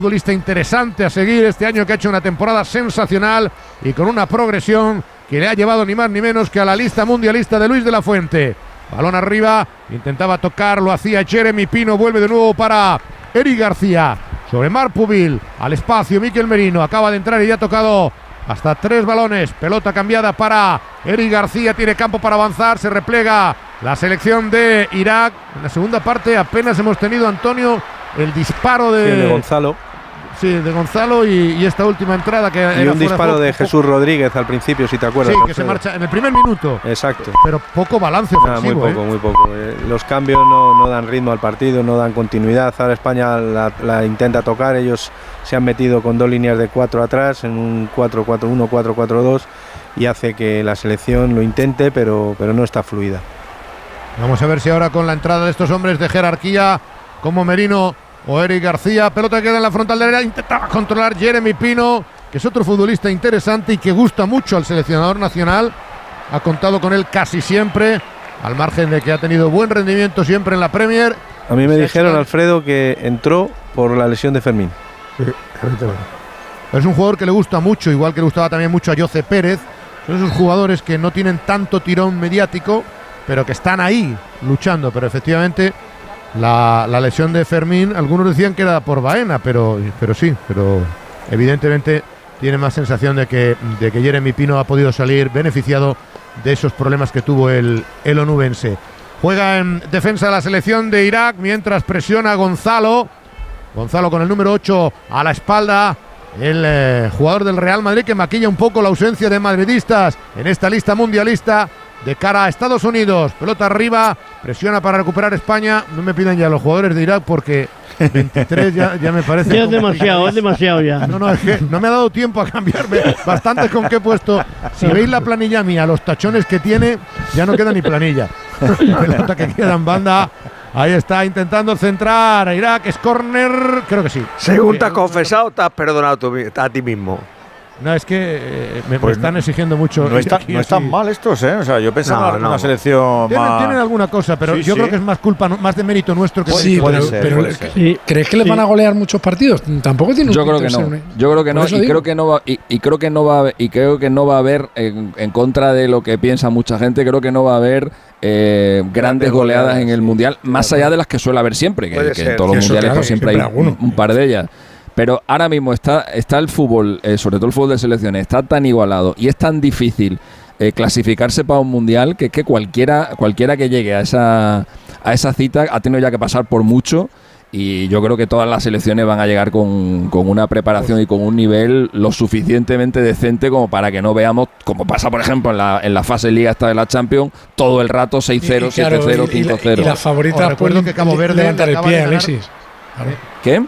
Futbolista interesante a seguir este año, que ha hecho una temporada sensacional y con una progresión que le ha llevado ni más ni menos que a la lista mundialista de Luis de la Fuente. Balón arriba, intentaba tocar, lo hacía Jeremy Pino, vuelve de nuevo para Eric García, sobre Marc Pubil, al espacio Mikel Merino, acaba de entrar y ya ha tocado hasta 3 balones, pelota cambiada para Eric García, tiene campo para avanzar, se replega la selección de Irak. En la segunda parte apenas hemos tenido, Antonio, el disparo de Gonzalo. Sí, de Gonzalo y esta última entrada que y un disparo de Jesús Rodríguez al principio, si te acuerdas. Sí, que se marcha en el primer minuto. Exacto. Pero poco balance ofensivo. Muy poco. Los cambios no dan ritmo al partido, no dan continuidad. Ahora España la intenta tocar. Ellos se han metido con 2 líneas de 4 atrás, en un 4-4-1, 4-4-2, y hace que la selección lo intente, pero no está fluida. Vamos a ver si ahora con la entrada de estos hombres de jerarquía como Merino o Eric García, pelota queda en la frontal del área, intentaba controlar Jeremy Pino, que es otro futbolista interesante y que gusta mucho al seleccionador nacional. Ha contado con él casi siempre, al margen de que ha tenido buen rendimiento siempre en la Premier. A mí me dijeron, Alfredo, que entró por la lesión de Fermín. Sí, es un jugador que le gusta mucho, igual que le gustaba también mucho a Jose Pérez. Son esos jugadores que no tienen tanto tirón mediático, pero que están ahí luchando. Pero efectivamente la lesión de Fermín, algunos decían que era por Baena, pero evidentemente tiene más sensación de que Jeremy Pino ha podido salir beneficiado de esos problemas que tuvo el onubense. Juega en defensa de la selección de Irak, mientras presiona Gonzalo con el número 8 a la espalda, el jugador del Real Madrid, que maquilla un poco la ausencia de madridistas en esta lista mundialista de cara a Estados Unidos. Pelota arriba, presiona para recuperar España. No me pidan ya los jugadores de Irak, porque 23 ya me parece. Ya es demasiado ya. No, es que no me ha dado tiempo a cambiarme bastante con qué he puesto. Si veis la planilla mía, los tachones que tiene, ya no queda ni planilla. Pelota que queda en banda. Ahí está intentando centrar a Irak, es córner, creo que sí. Según te has confesado, te has perdonado a ti mismo. No, es que me están exigiendo mucho. No están mal estos, ¿eh? O sea, yo pensaba en una selección tienen alguna cosa, pero yo creo que es más culpa, más de mérito nuestro que sí, puede ser. ¿Crees que les van a golear muchos partidos? Tampoco tiene un Yo creo que no. Yo creo que no, y creo que no va, y creo que no va a haber, en contra de lo que piensa mucha gente, creo que no va a haber grandes goleadas en el Mundial, más allá de las que suele haber siempre, que en todos los mundiales pues siempre hay un par de ellas. Pero ahora mismo está el fútbol, sobre todo el fútbol de selecciones, está tan igualado y es tan difícil clasificarse para un mundial que cualquiera que llegue a esa cita ha tenido ya que pasar por mucho, y yo creo que todas las selecciones van a llegar con una preparación y con un nivel lo suficientemente decente como para que no veamos, como pasa por ejemplo en la fase liga esta de la Champions, todo el rato 6-0, 7-0, 5-0. Y las favoritas pueden que Cabo Verde levantar el pie, Alexis. ¿Qué?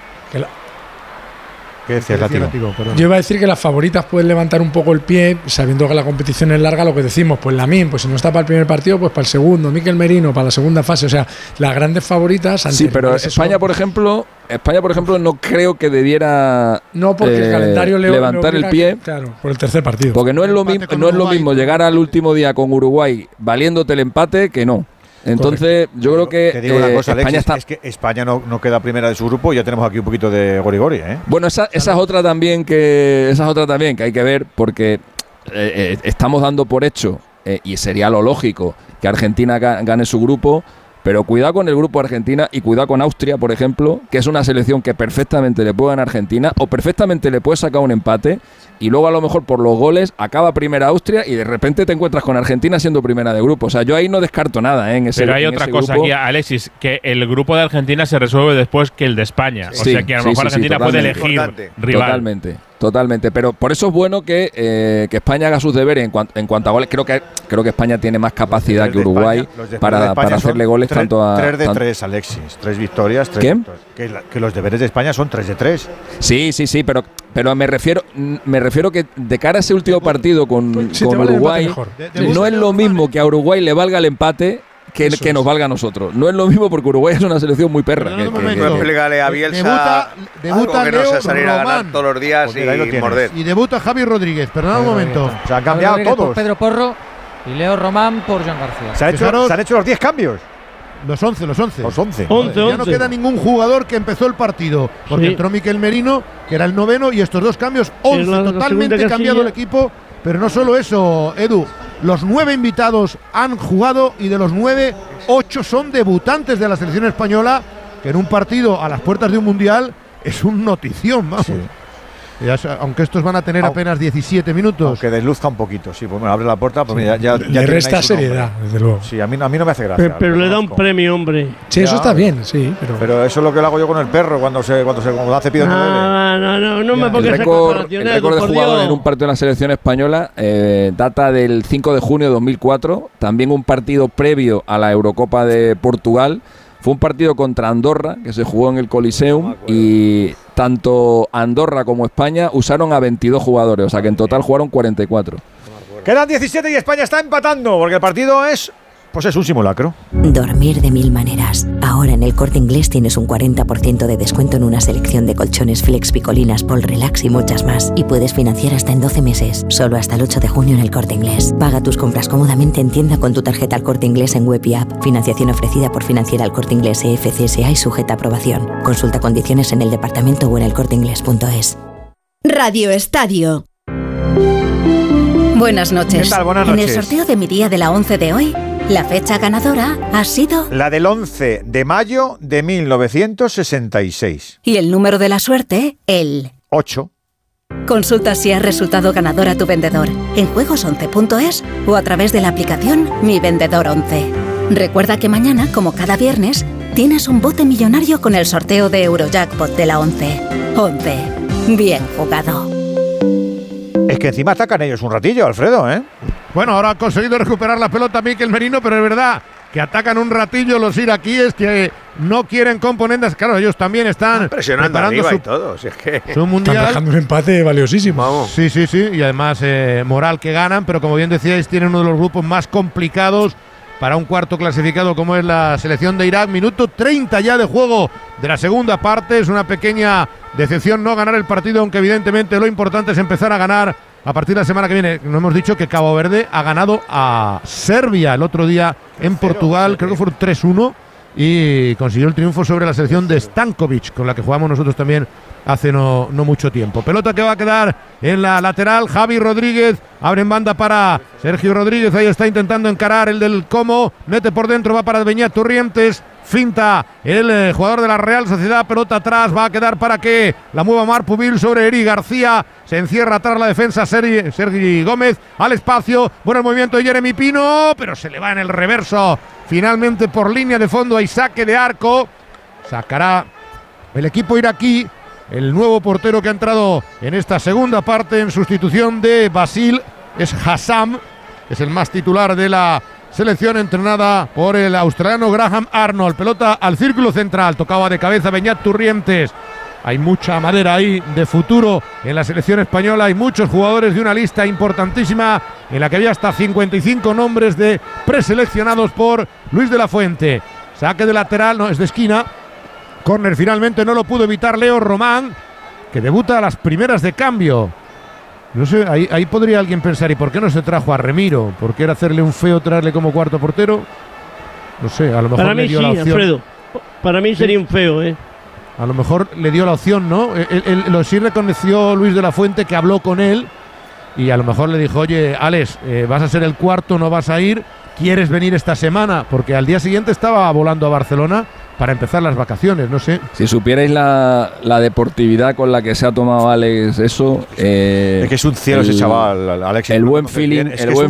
¿Qué decías, Latino? Yo iba a decir que las favoritas pueden levantar un poco el pie, sabiendo que la competición es larga, lo que decimos, pues Lamine, pues si no está para el primer partido, pues para el segundo, Mikel Merino para la segunda fase, o sea, las grandes favoritas. Sí, pero España, por ejemplo, no creo que debiera porque el calendario levantar el pie, claro, por el tercer partido. Porque no es lo mismo llegar al último día con Uruguay valiéndote el empate que no. Entonces, yo creo que te digo una cosa, España Alexis, es que España no queda primera de su grupo y ya tenemos aquí un poquito de gori-gori, ¿eh? Bueno, esa es otra también que hay que ver, porque estamos dando por hecho, y sería lo lógico, que Argentina gane su grupo, pero cuidado con el grupo de Argentina y cuidado con Austria, por ejemplo, que es una selección que perfectamente le puede ganar a Argentina o perfectamente le puede sacar un empate, y luego a lo mejor por los goles acaba primera Austria y de repente te encuentras con Argentina siendo primera de grupo. O sea, yo ahí no descarto nada en ese grupo. Pero hay otra cosa aquí, Alexis, que el grupo de Argentina se resuelve después que el de España. O sea, que a lo mejor Argentina puede elegir rival. Totalmente. Pero por eso es bueno que España haga sus deberes en cuanto a goles. Creo que España tiene más capacidad que Uruguay para hacerle goles tanto a… 3 de 3, Alexis. 3 victorias, 3 ¿Qué? victorias. Que los deberes de España son 3 de 3. Sí, pero me refiero que de cara a ese último partido con Uruguay, no es lo mismo que a Uruguay le valga el empate que nos valga a nosotros. No es lo mismo, porque Uruguay es una selección muy perra. No explícale a Bielsa debuta que no se salir a ganar todos los días y morder. Y debuta Javi Rodríguez, perdón un momento. Se han cambiado todos. Pedro Porro y Leo Román por Joan García. Se han hecho los 10 cambios. Los 11. Los 11. Ya no queda ningún jugador que empezó el partido, porque entró Miquel Merino, que era el noveno, y estos dos cambios, 11. Totalmente cambiado el equipo, pero no solo eso, Edu. Los 9 invitados han jugado y de los 9, 8 son debutantes de la selección española, que en un partido a las puertas de un mundial es un notición, vamos. Sí. Aunque estos van a tener apenas 17 minutos. Aunque desluzca un poquito, sí, pues abre la puerta, pues ya le resta seriedad, desde luego. Sí, a mí no me hace gracia. Pero le da un premio, hombre. Sí, eso está bien, sí. Pero eso es lo que le hago yo con el perro cuando hace pido no me pongas esas comparaciones. El récord de jugador en un partido de la selección española data del 5 de junio de 2004. También un partido previo a la Eurocopa de Portugal. Fue un partido contra Andorra, que se jugó en el Coliseum, y tanto Andorra como España usaron a 22 jugadores, o sea que en total jugaron 44. Quedan 17 y España está empatando, porque el partido es un simulacro. Dormir de mil maneras. Ahora en el Corte Inglés tienes un 40% de descuento en una selección de colchones Flex, Picolinas, Pol Relax y muchas más. Y puedes financiar hasta en 12 meses. Solo hasta el 8 de junio en el Corte Inglés. Paga tus compras cómodamente en tienda con tu tarjeta al Corte Inglés en web y app. Financiación ofrecida por Financiera al Corte Inglés EFCSA y sujeta a aprobación. Consulta condiciones en el departamento o en elcorteinglés.es. Radio Estadio. Buenas noches. ¿Qué tal? Buenas noches. En el sorteo de mi día de la 11 de hoy, la fecha ganadora ha sido la del 11 de mayo de 1966. Y el número de la suerte, el 8. Consulta si has resultado ganador a tu vendedor en juegos11.es o a través de la aplicación Mi Vendedor 11. Recuerda que mañana, como cada viernes, tienes un bote millonario con el sorteo de Eurojackpot de la 11. 11. Bien jugado. Es que encima atacan ellos un ratillo, Alfredo, ¿eh? Bueno, ahora ha conseguido recuperar la pelota Miquel Merino, pero es verdad que atacan un ratillo los iraquíes que no quieren componentes. Claro, ellos también están presionando arriba y todo. Si es que su mundial. Están dejando un empate valiosísimo. Vamos. Sí. Y además moral que ganan, pero como bien decíais, tienen uno de los grupos más complicados para un cuarto clasificado como es la selección de Irak. Minuto 30 ya de juego de la segunda parte. Es una pequeña decepción no ganar el partido, aunque evidentemente lo importante es empezar a ganar a partir de la semana que viene. Nos hemos dicho que Cabo Verde ha ganado a Serbia el otro día en Portugal, creo que fue 3-1, y consiguió el triunfo sobre la selección de Stankovic, con la que jugamos nosotros también hace no mucho tiempo. Pelota que va a quedar en la lateral. Javi Rodríguez abre en banda para Sergio Rodríguez. Ahí está intentando encarar el del Como. Mete por dentro, va para Beñat Turrientes. Finta el jugador de la Real Sociedad. Pelota atrás, va a quedar para que la mueva Marpubil sobre Eri García. Se encierra atrás la defensa Sergi Gómez. Al espacio, bueno el movimiento de Jeremy Pino, pero se le va en el reverso. Finalmente por línea de fondo hay saque de arco. Sacará el equipo iraquí. El nuevo portero que ha entrado en esta segunda parte en sustitución de Basil es Hassam, que es el más titular de la selección, entrenada por el australiano Graham Arnold. Pelota al círculo central, tocaba de cabeza Beñat Turrientes. Hay mucha madera ahí de futuro en la selección española. Hay muchos jugadores de una lista importantísima en la que había hasta 55 nombres de preseleccionados por Luis de la Fuente. Saque de lateral, no, es de esquina. Córner finalmente no lo pudo evitar Leo Román, que debuta a las primeras de cambio. No sé, ahí podría alguien pensar, ¿y por qué no se trajo a Remiro? ¿Por qué era hacerle un feo traerle como cuarto portero? No sé, a lo mejor le dio la opción. Alfredo, para mí sería un feo, ¿eh? A lo mejor le dio la opción, ¿no? Sí reconoció Luis de la Fuente que habló con él y a lo mejor le dijo, oye, Alex, vas a ser el cuarto, no vas a ir, ¿quieres venir esta semana? Porque al día siguiente estaba volando a Barcelona para empezar las vacaciones, no sé. Si supierais la deportividad con la que se ha tomado Alex eso... es que es un cielo ese chaval, Alex. El buen feeling,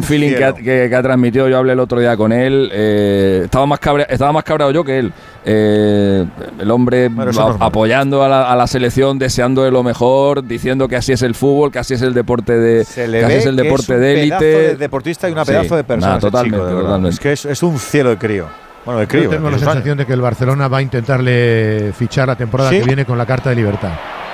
que ha transmitido, yo hablé el otro día con él, estaba más cabreado yo que él. El hombre apoyando a la selección, deseando lo mejor, diciendo que así es el fútbol, que así es el deporte de élite. De deportista y una pedazo de persona. Totalmente. Es que es un cielo de crío. Bueno, de crío. Yo tengo la sensación de que el Barcelona va a intentarle fichar la temporada que viene con la carta de libertad.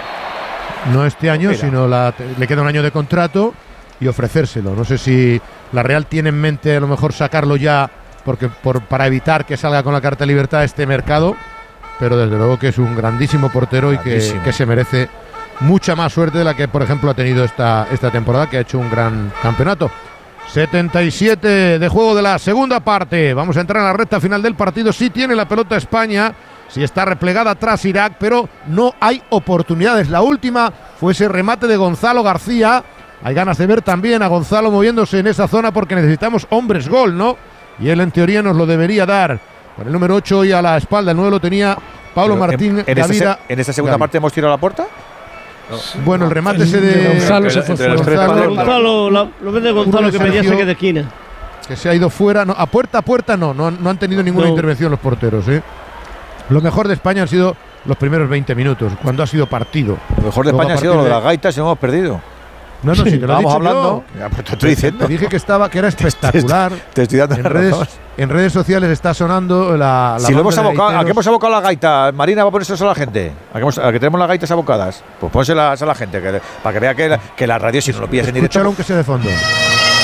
No este año, sino le queda un año de contrato y ofrecérselo. No sé si la Real tiene en mente a lo mejor sacarlo ya para evitar que salga con la carta de libertad este mercado, pero desde luego que es un grandísimo portero y que se merece mucha más suerte de la que, por ejemplo, ha tenido esta temporada, que ha hecho un gran campeonato. 77 de juego de la segunda parte. Vamos a entrar en la recta final del partido. Sí tiene la pelota España, sí está replegada atrás Irak, pero no hay oportunidades. La última fue ese remate de Gonzalo García. Hay ganas de ver también a Gonzalo moviéndose en esa zona porque necesitamos hombres gol, ¿no? Y él en teoría nos lo debería dar. Con el número 8 y a la espalda, el 9 lo tenía Pablo Martín Gavira. ¿En esta segunda parte hemos tirado a la puerta? No. Bueno, el remate ese de Gonzalo se fue fuera. Lo ves de Gonzalo que pedía saque de esquina. Que se ha ido fuera. No, a puerta no han tenido ninguna intervención los porteros, ¿eh? Lo mejor de España han sido los primeros 20 minutos, cuando ha sido partido. Lo mejor de España ha sido lo de las gaitas y no hemos perdido. No, sí, te lo vamos hablando. Ya, pues te estoy diciendo. Te dije que era espectacular. Te estoy dando en redes sociales está sonando la si lo hemos abocado, ¿a qué hemos abocado la gaita? Marina va a ponerse eso a la gente. ¿A que tenemos las gaitas abocadas? Pues pónselas a la gente, para que vea que la radio, si no lo pillas en directo. Escucharon que sea de fondo.